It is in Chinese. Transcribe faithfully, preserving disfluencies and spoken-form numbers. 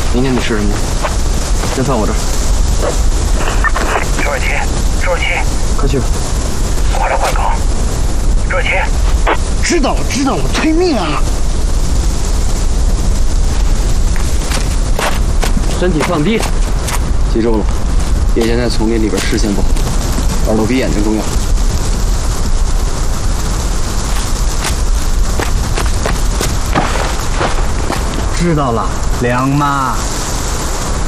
明天你吃什么？先放我这儿。 朱二七，朱二七， 快去吧。 快来换岗。朱二七， 知道了，知道了，退命啊！ 身体放低，记住了，夜间在丛林里边视线不好，耳朵比眼睛重要。 知道了，梁妈。